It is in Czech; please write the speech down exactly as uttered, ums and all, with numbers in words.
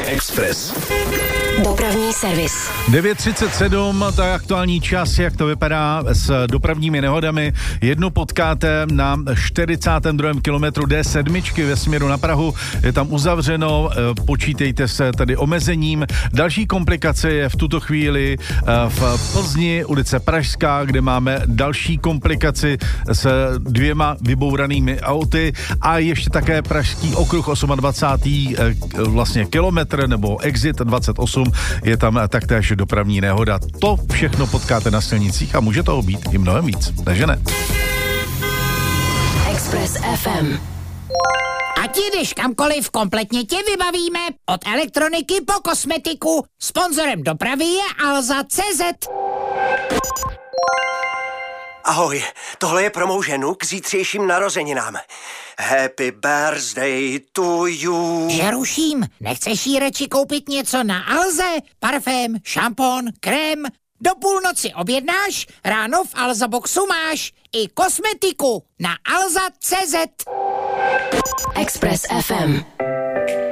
Express. Dopravní servis. devět třicet sedm, to je aktuální čas, jak to vypadá s dopravními nehodami. Jednu potkáte na čtyřicátém druhém kilometru D sedm ve směru na Prahu. Je tam uzavřeno, počítejte se tady omezením. Další komplikace je v tuto chvíli v Plzni, ulice Pražská, kde máme další komplikaci s dvěma vybouranými auty a ještě také Pražský okruh dvacátý osmý vlastně kilometr nebo exit dvacet osm, je tam taktéž dopravní nehoda. To všechno potkáte na silnicích a může toho být i mnohem víc, takže ne? Express F M. Ať jdeš kamkoliv, kompletně tě vybavíme. Od elektroniky po kosmetiku. Sponzorem dopravy je Alza tečka cé zet. Ahoj, tohle je pro mou ženu k zítřejším narozeninám. Happy birthday to you. Že ruším, nechceš jí radši koupit něco na Alze? Parfém, šampon, krém? Do půlnoci objednáš, ráno v Alza Boxu máš i kosmetiku na alza tečka cé zet. Express F M.